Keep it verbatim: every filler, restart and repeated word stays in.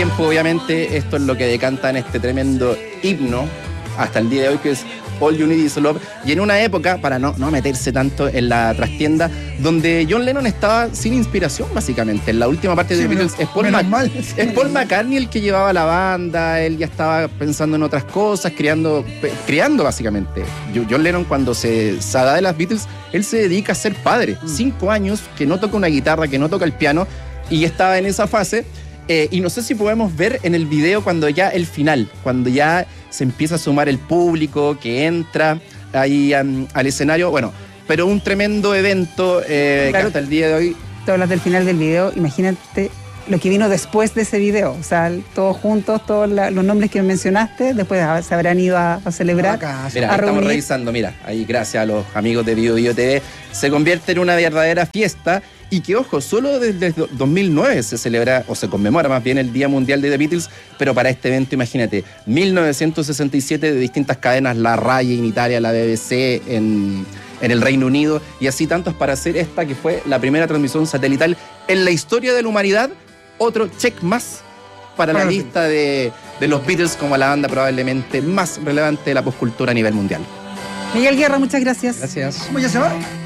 tiempo, obviamente, esto es lo que decanta en este tremendo himno hasta el día de hoy, que es All You Need Is Love, y en una época, para no, no meterse tanto en la trastienda, donde John Lennon estaba sin inspiración, básicamente. En la última parte Sí, de Beatles es Paul, Mac mal, sí. es Paul McCartney el que llevaba la banda, él ya estaba pensando en otras cosas, creando, creando básicamente. John Lennon, cuando se, se da de las Beatles, él se dedica a ser padre. Mm. Cinco años que no toca una guitarra, que no toca el piano, y estaba en esa fase. Eh, y no sé si podemos ver en el video cuando ya el final, cuando ya se empieza a sumar el público que entra ahí um, al escenario. Bueno, pero un tremendo evento eh, claro, que hasta el día de hoy... Tú hablas del final del video, imagínate lo que vino después de ese video. O sea, todos juntos, todos la, los nombres que mencionaste, después se habrán ido a, a celebrar. Acá, mira, a estamos reunir. revisando, mira, ahí gracias a los amigos de Bio Bio T V, se convierte en una verdadera fiesta. Y que, ojo, solo desde dos mil nueve se celebra, o se conmemora más bien, el Día Mundial de The Beatles, pero para este evento, imagínate, mil novecientos sesenta y siete de distintas cadenas, la RAI en Italia, la B B C en, en el Reino Unido, y así tantos para hacer esta que fue la primera transmisión satelital en la historia de la humanidad, otro check más para la lista de, de los Beatles como la banda probablemente más relevante de la poscultura a nivel mundial. Miguel Guerra, muchas gracias. Gracias. ¿Cómo ya se va?